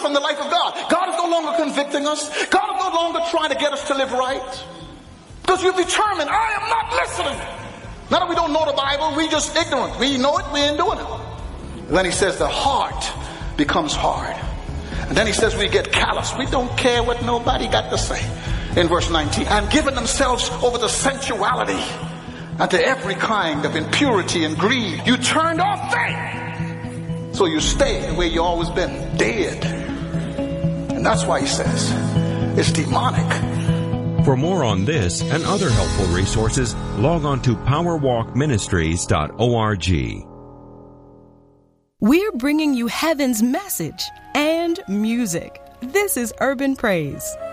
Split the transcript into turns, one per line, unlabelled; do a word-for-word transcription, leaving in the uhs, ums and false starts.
from the life of God. God is no longer convicting us. God is no longer trying to get us to live right. Because you're determined, I am not listening. Not that we don't know the Bible, we just ignorant. We know it, we ain't doing it. And then he says the heart becomes hard. And then he says we get callous. We don't care what nobody got to say. In verse nineteen, and giving themselves over to sensuality and to every kind of impurity and greed. You turned off faith. So you stay where you always been, dead. And that's why he says it's demonic.
For more on this and other helpful resources, log on to power walk ministries dot org.
We're bringing you heaven's message and music. This is Urban Praise.